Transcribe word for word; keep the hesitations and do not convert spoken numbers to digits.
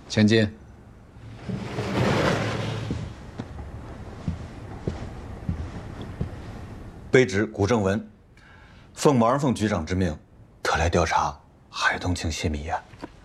前进。 卑职古正文，奉毛人凤局长之命，特来调查海东庆泄密案。